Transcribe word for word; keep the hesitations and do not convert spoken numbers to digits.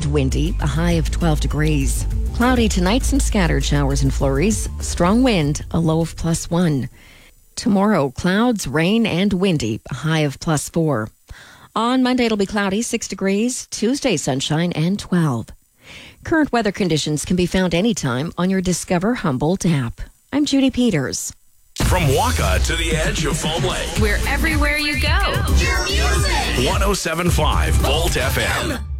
windy, a high of twelve degrees. Cloudy tonight, some scattered showers and flurries. Strong wind, a low of plus one. Tomorrow, clouds, rain, and windy, a high of plus four. On Monday, it'll be cloudy, six degrees. Tuesday, sunshine, and twelve. Current weather conditions can be found anytime on your Discover Humboldt app. I'm Judy Peters. From Waka to the edge of Foam Lake. We're everywhere you go. one oh seven point five Volt F M.